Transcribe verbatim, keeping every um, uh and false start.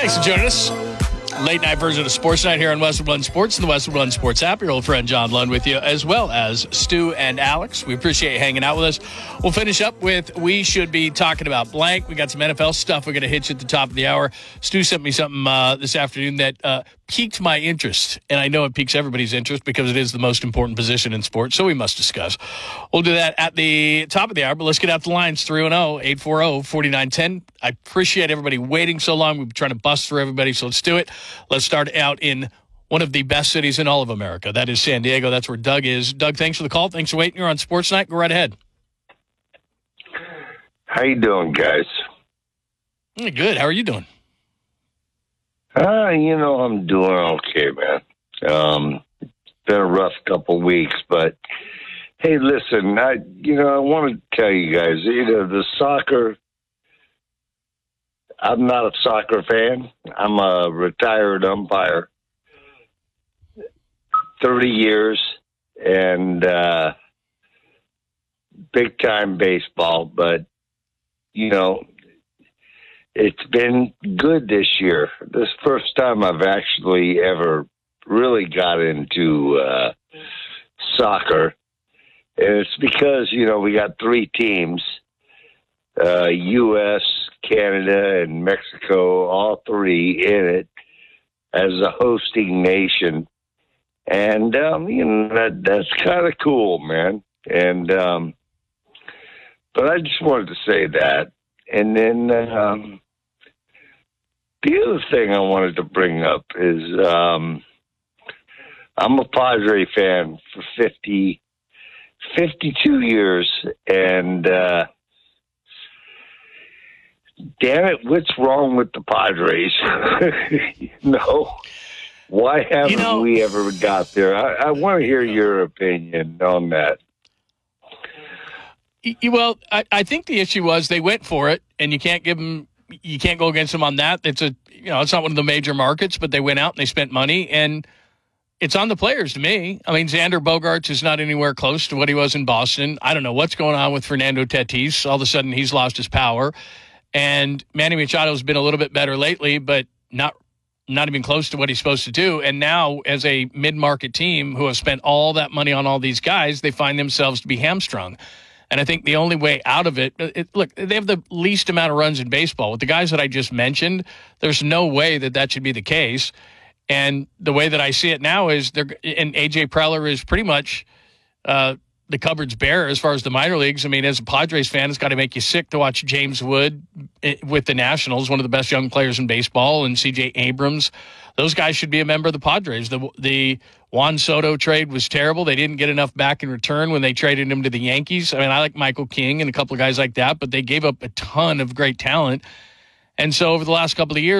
Thanks for joining us. Late night version of Sports Night here on Westwood One Sports and the Westwood One Sports app. Your old friend John Lund with you, as well as Stu and Alex. We appreciate you hanging out with us. We'll finish up with We Should Be Talking About Blank. We got some N F L stuff we're going to hit you at the top of the hour. Stu sent me something uh, this afternoon that uh, piqued my interest, and I know it piques everybody's interest because it is the most important position in sports, so we must discuss. We'll do that at the top of the hour, but let's get out the lines, three one zero, eight four zero, four nine one zero. I appreciate everybody waiting so long. We've been trying to bust through everybody, so let's do it. Let's start out in one of the best cities in all of America. That is San Diego. That's where Doug is. Doug, thanks for the call. Thanks for waiting. You're on Sports Night. Go right ahead. How you doing, guys? Good. How are you doing? Uh, you know, I'm doing okay, man. Um, it's been a rough couple weeks, but hey, listen, I, you know, I want to tell you guys, either the soccer, I'm not a soccer fan. I'm a retired umpire, thirty years, and uh, big time baseball, but, you know, it's been good this year. This is the first time I've actually ever really got into uh, soccer. And it's because, you know, we got three teams, uh, U S, Canada, and Mexico, all three in it as a hosting nation. And, um, you know, that, that's kind of cool, man. And, um, but I just wanted to say that. And then, um, the other thing I wanted to bring up is um, I'm a Padre fan for fifty, fifty-two years, and uh, damn it, what's wrong with the Padres? you know, why haven't you know, we ever got there? I, I want to hear your opinion on that. Well, I, I think the issue was they went for it, and you can't give them. You can't go against them on that. It's a, you know, it's not one of the major markets, but they went out and they spent money, and it's on the players to me. I mean, Xander Bogaerts is not anywhere close to what he was in Boston. I don't know what's going on with Fernando Tatis. All of a sudden, he's lost his power, and Manny Machado's been a little bit better lately, but not not even close to what he's supposed to do. And now, as a mid-market team who have spent all that money on all these guys, they find themselves to be hamstrung. And I think the only way out of it, it, look, they have the least amount of runs in baseball. With the guys that I just mentioned, there's no way that that should be the case. And the way that I see it now is, they're, and A J Preller is pretty much uh, the cupboard's bare as far as the minor leagues. I mean, as a Padres fan, it's got to make you sick to watch James Wood with the Nationals, one of the best young players in baseball, and C J Abrams. Those guys should be a member of the Padres. The the Juan Soto trade was terrible. They didn't get enough back in return when they traded him to the Yankees. I mean, I like Michael King and a couple of guys like that, but they gave up a ton of great talent. And so over the last couple of years,